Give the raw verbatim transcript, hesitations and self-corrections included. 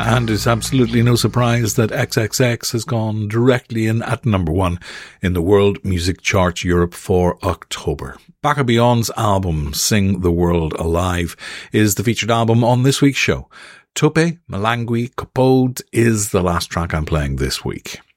And it's absolutely no surprise that X X X has gone directly in at number one in the World Music Chart Europe for October. Baka Beyond's album, Sing the World Alive, is the featured album on this week's show. Tope Malangui Kopode is the last track I'm playing this week.